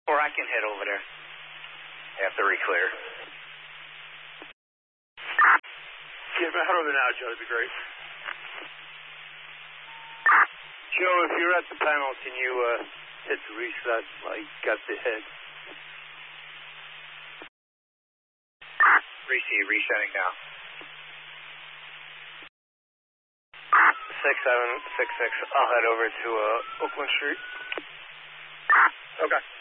Or I can head over there. After re-clear. Yeah, head over now, Joe. That'd be great. Joe, if you're at the panel, can you hit the reset? I got the head. Receive, resetting now. 6766, I'll head over to Oakland Street. Okay.